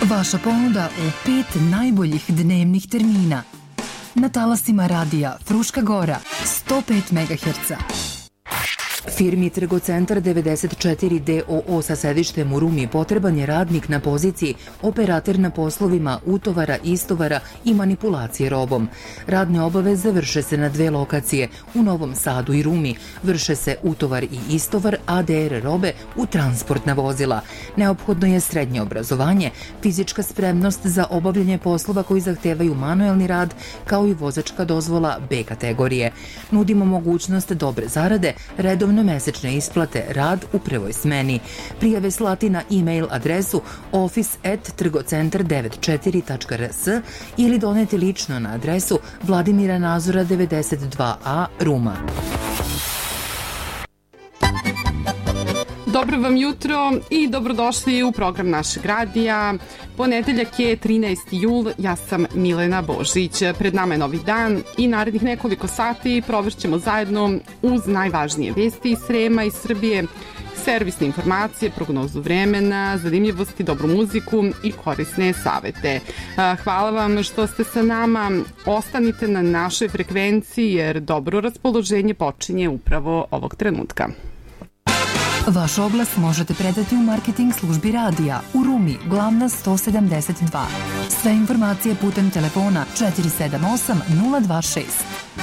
Vaša ponuda u 5 najboljih dnevnih termina. Na talasima radija Fruška Gora 105 MHz. Firmi Trgocentar 94 DOO sa sedištem u Rumi potreban je radnik na poziciji operater na poslovima utovara, istovara i manipulacije robom. Radne obaveze vrše se na 2 lokacije, u Novom Sadu i Rumi. Vrše se utovar i istovar ADR robe u transportna vozila. Neophodno je srednje obrazovanje, fizička spremnost za obavljanje poslova koji zahtevaju manuelni rad, kao i vozačka dozvola B kategorije. Nudimo mogućnost dobre zarade, redovne mesečne isplate, rad u prvoj smeni. Prijave slati na e-mail adresu office@trgocentar94.rs ili doneti lično na adresu Vladimira Nazora 92A, Ruma. Dobro vam jutro i dobrodošli u program našeg radija. Ponedeljak je 13. jul, ja sam Milena Božić. Pred nama je novi dan i narednih nekoliko sati provešćemo zajedno uz najvažnije vesti iz Srema i Srbije, servisne informacije, prognozu vremena, zanimljivosti, dobru muziku i korisne savete. Hvala vam što ste sa nama. Ostanite na našoj frekvenciji jer dobro raspoloženje počinje upravo ovog trenutka. Vaš oglas možete predati u marketing službi radija u Rumi, glavna 172. Sve informacije putem telefona 478 026.